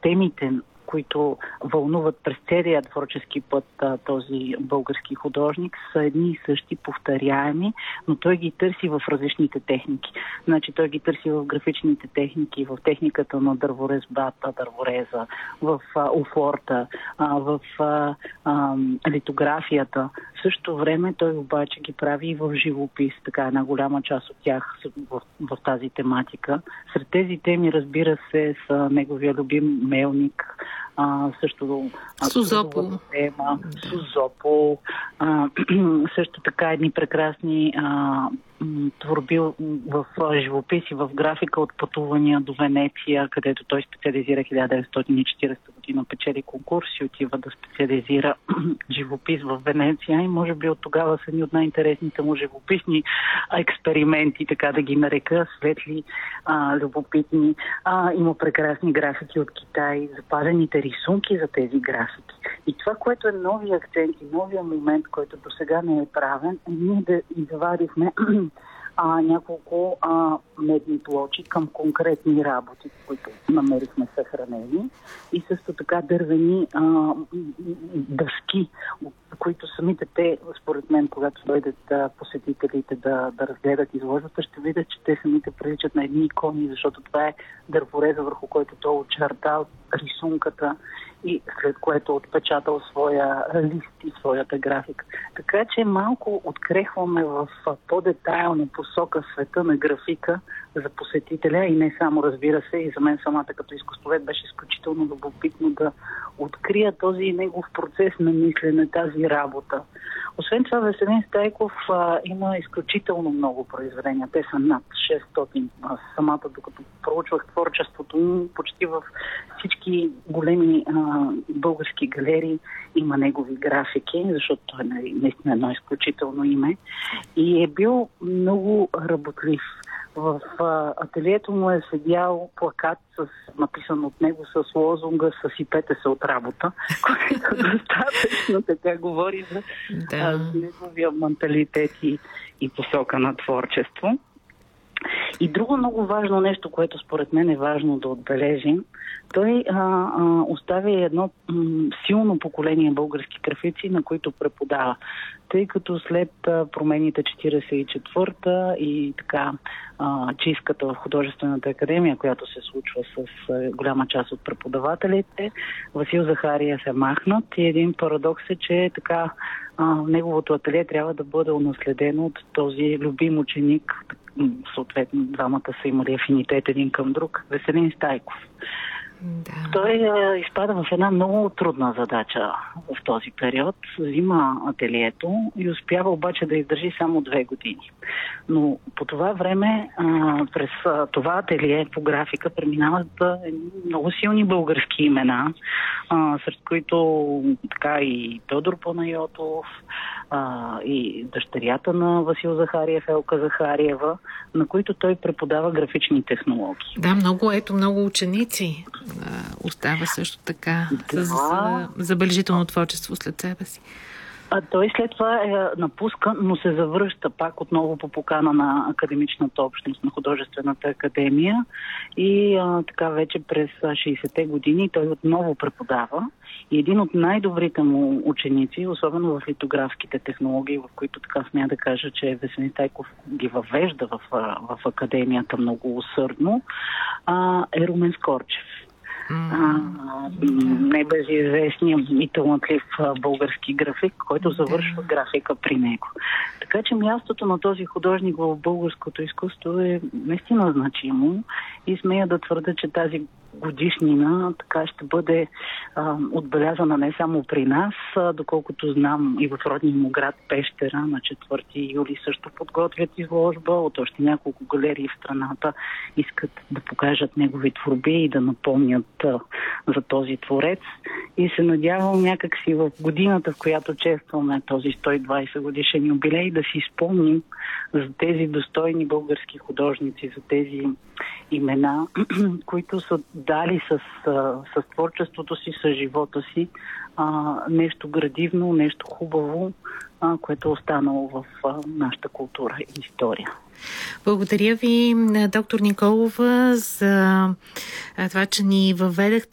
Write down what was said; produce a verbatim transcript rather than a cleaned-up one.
темите, които вълнуват през целия творчески път а, този български художник, са едни и същи, повторяеми, но той ги търси в различните техники. Значи той ги търси в графичните техники, в техниката на дърворезбата, дървореза, в а, офорта, а, в а, а, литографията. В същото време той обаче ги прави и в живопис, така една голяма част от тях в, в тази тематика. Сред тези теми, разбира се, са неговия любим Мелник, А, също Созопол. Тема, Созопол. А, също така едни прекрасни а, творби в живопис и в графика от пътувания до Венеция, където той специализира хиляда деветстотин и четиридесета година, печели конкурс и отива да специализира живопис в Венеция и може би от тогава са ни от най-интересните му живописни експерименти, така да ги нарека, светли, а, любопитни. А, има прекрасни графики от Китай, запазените рисунки за тези графики. И това, което е новия акцент и новия момент, който до сега не е правен, е ние да извадихме а, няколко а, медни плочи към конкретни работи, които намерихме съхранени, и също така дървени а, дъски, които самите те, според мен, когато дойдат а, посетителите да, да разгледат изложбата, ще видят, че те самите приличат на едни икони, защото това е дървореза, върху който той очертал рисунката и след което отпечатал своя лист и своята графика. Така че малко открехваме в по-детайлна посока света на графика за посетителя и не само, разбира се, и за мен самата като изкуствовед беше изключително любопитно да открия този негов процес на мислене, тази работа. Освен това, Веселин Стайков а, има изключително много произведения. Те са над шестстотин. Аз самата, докато проучвах творчеството му, почти в всички големи а, български галерии има негови графики, защото той е наистина едно изключително име. И е бил много работлив. В а, ателието му е седял плакат с, написан от него с лозунга "Съсипете се от работа", който достатъчно така говори за да. а, неговия менталитет и, и посока на творчество. И друго много важно нещо, което според мен е важно да отбележим, той а, а, оставя едно м, силно поколение български графици, на които преподава. Тъй като след а, промените четиридесет и четвърта и така а, чистката в художествената академия, която се случва с а, голяма част от преподавателите, Васил Захариев е махнат и един парадокс е, че така а, неговото ателие трябва да бъде унаследено от този любим ученик, съответно двамата са имали афинитет един към друг, Веселин Стайков. Да. Той е, изпада в една много трудна задача в този период. Взима ателието и успява обаче да издържи само две години. Но по това време а, през а, това ателие по графика преминават а, много силни български имена, а, сред които така и Тодор Панайотов, а, и дъщерята на Васил Захариев, Елка Захариева, на които той преподава графични технологии. Да, много, ето, много ученици а, остава също така да. с а, забележително творчество след себе си. А той след това е напуска, но се завръща пак отново по покана на академичната общност, на художествената академия, и а, така вече през шейсетте години той отново преподава. И един от най-добрите му ученици, особено в литографските технологии, в които така смея да кажа, че Веселин Стайков ги въвежда в, в академията много усърдно, а, е Румен Скорчев. Mm. Небезизвестният и талантлив български график, който завършва yeah. графика при него. Така че мястото на този художник в българското изкуство е наистина значимо и смея да твърда, че тази годишнина така ще бъде а, отбелязана не само при нас, а, доколкото знам и в родния му град Пещера на четвърти юли също подготвят изложба. От още няколко галерии в страната искат да покажат негови творби и да напомнят а, за този творец. И се надявам някакси в годината, в която честваме този сто и двадесет годишен юбилей, да си спомним за тези достойни български художници, за тези имена, които са дали с, с творчеството си, с живота си а, нещо градивно, нещо хубаво, а, което е останало в а, нашата култура и история. Благодаря ви, доктор Николова, за това, че ни въведахте